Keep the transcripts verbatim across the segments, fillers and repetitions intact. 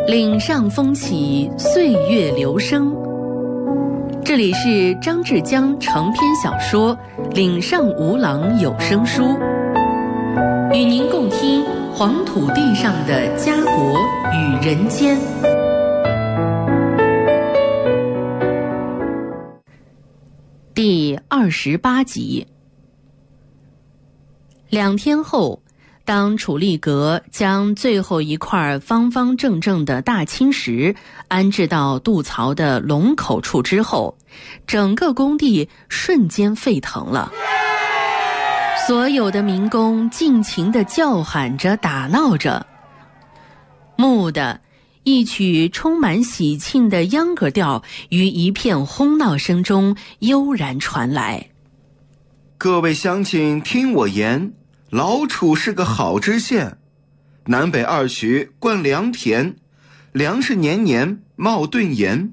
岭上风起，岁月流声。这里是张志江长篇小说《岭上无郎》有声书，与您共听黄土地上的家国与人间。第二十八集。两天后，当楚立格将最后一块方方正正的大青石安置到渡槽的龙口处之后，整个工地瞬间沸腾了。所有的民工尽情地叫喊着打闹着，蓦地一曲充满喜庆的秧歌调于一片哄闹声中悠然传来。 各位乡亲听我言，老楚是个好知县，南北二徐灌良田，粮食年年冒顿盐。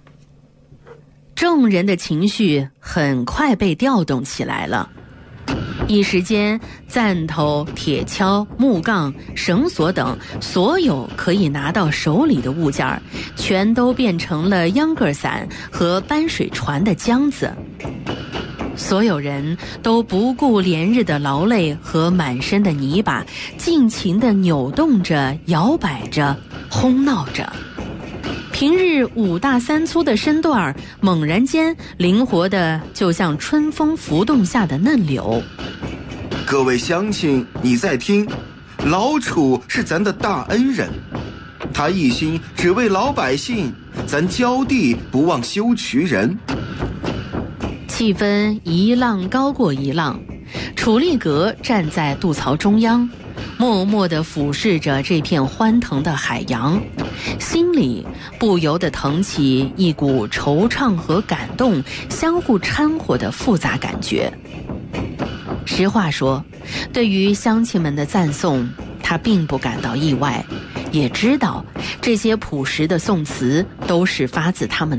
众人的情绪很快被调动起来了，一时间钻头、铁锹、木杠、绳索等所有可以拿到手里的物件全都变成了秧歌伞和搬水船的浆子。所有人都不顾连日的劳累和满身的泥巴，尽情地扭动着、摇摆着、哄闹着。平日五大三粗的身段猛然间灵活的就像春风拂动下的嫩柳。 各位乡亲，你在听，老楚是咱的大恩人，他一心只为老百姓，咱浇地不忘修渠人。 气氛一浪高过一浪，楚立格站在渡槽中央，默默地俯视着这片欢腾的海洋，心里不由得腾起一股惆怅和感动相互掺和的复杂感觉。实话说，对于乡亲们的赞颂，他并不感到意外，也知道这些朴实的颂词都是发自他们